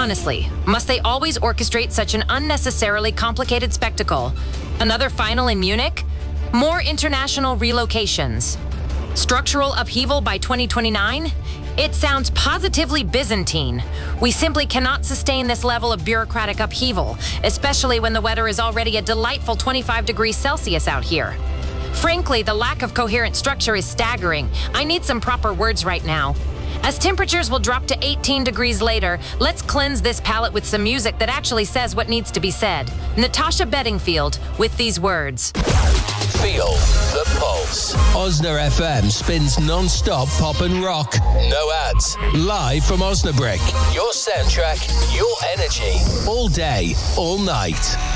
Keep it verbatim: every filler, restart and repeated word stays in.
Honestly, must they always orchestrate such an unnecessarily complicated spectacle? Another final in Munich? More international relocations? Structural upheaval by twenty twenty-nine? It sounds positively Byzantine. We simply cannot sustain this level of bureaucratic upheaval, especially when the weather is already a delightful twenty-five degrees Celsius out here. Frankly, the lack of coherent structure is staggering. I need some proper words right now. As temperatures will drop to eighteen degrees later, let's cleanse this palate with some music that actually says what needs to be said. Natasha Bedingfield with these words. Feel the pulse. Osna F M spins non-stop pop and rock. No ads. Live from Osnabrück. Your soundtrack, your energy. All day, all night.